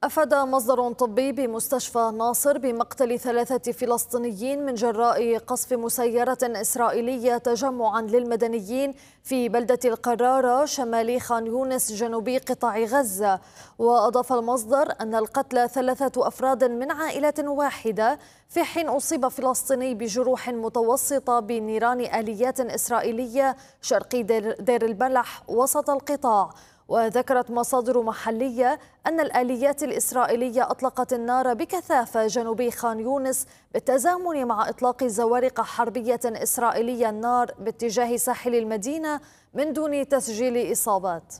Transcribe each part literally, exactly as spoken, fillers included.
أفاد مصدر طبي بمستشفى ناصر بمقتل ثلاثة فلسطينيين من جراء قصف مسيرة إسرائيلية تجمعا للمدنيين في بلدة القرارة شمال خان يونس جنوبي قطاع غزة. وأضاف المصدر أن القتلى ثلاثة أفراد من عائلة واحدة، في حين أصيب فلسطيني بجروح متوسطة بنيران آليات إسرائيلية شرقي دير البلح وسط القطاع. وذكرت مصادر محلية أن الآليات الإسرائيلية أطلقت النار بكثافة جنوبي خان يونس بالتزامن مع إطلاق زوارق حربية إسرائيلية النار باتجاه ساحل المدينة من دون تسجيل إصابات.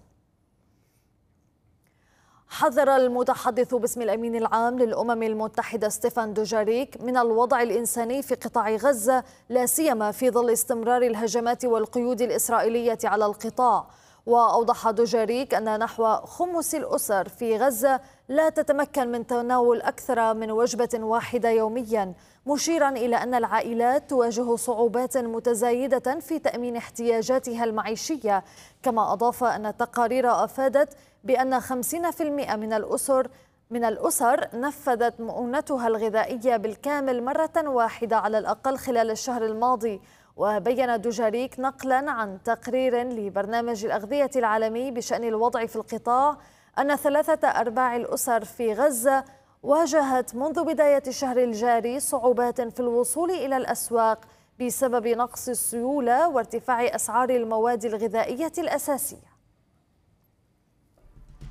حذر المتحدث باسم الأمين العام للأمم المتحدة ستيفان دوجاريك من الوضع الإنساني في قطاع غزة، لا سيما في ظل استمرار الهجمات والقيود الإسرائيلية على القطاع. وأوضح دوجاريك أن نحو خمس الأسر في غزة لا تتمكن من تناول أكثر من وجبة واحدة يوميا، مشيرا إلى أن العائلات تواجه صعوبات متزايدة في تأمين احتياجاتها المعيشية. كما أضاف أن التقارير أفادت بأن خمسين بالمئة من الأسر من الأسر نفذت مؤونتها الغذائية بالكامل مرة واحدة على الأقل خلال الشهر الماضي. وبين دوجاريك نقلا عن تقرير لبرنامج الأغذية العالمي بشأن الوضع في القطاع أن ثلاثة أرباع الأسر في غزة واجهت منذ بداية الشهر الجاري صعوبات في الوصول إلى الأسواق بسبب نقص السيولة وارتفاع أسعار المواد الغذائية الأساسية.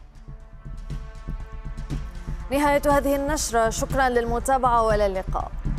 نهاية هذه النشرة، شكرا للمتابعة والى اللقاء.